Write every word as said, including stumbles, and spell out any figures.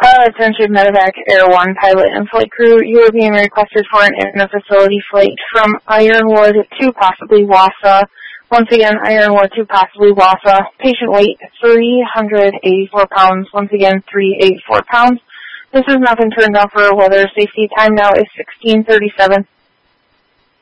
Uh, attention Medevac Air one pilot and flight crew, you are being requested for an inter-facility flight from Ironwood to possibly Wausau. Once again, Ironwood to possibly Wausau. Patient weight, three hundred eighty-four pounds. Once again, three hundred eighty-four pounds. This is nothing turned off for weather safety. Time now is sixteen thirty-seven.